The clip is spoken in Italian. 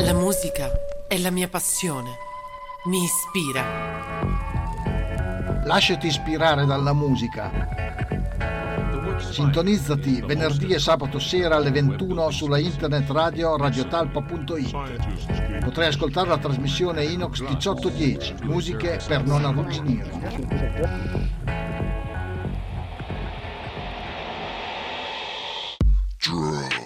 La musica è la mia passione. Mi ispira. Lasciati ispirare dalla musica. Sintonizzati venerdì e sabato sera alle 21 sulla internet radio radiotalpa.it. Potrai ascoltare la trasmissione Inox 1810, musiche per non arrugginire.